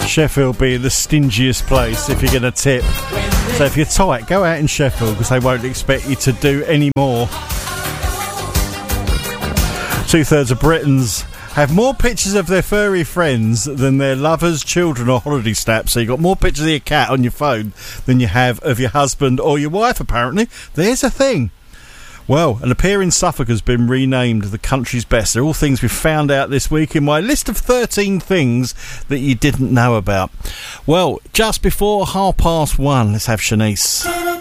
Sheffield being the stingiest place if you're going to tip. So if you're tight, go out in Sheffield because they won't expect you to do any more. 2/3 of Britons have more pictures of their furry friends than their lovers, children or holiday snaps. So you've got more pictures of your cat on your phone than you have of your husband or your wife, apparently. There's a thing. Well, an appear in Suffolk has been renamed the country's best. They're all things we've found out this week in my list of 13 things that you didn't know about. Well, just before 1:30, let's have Shanice.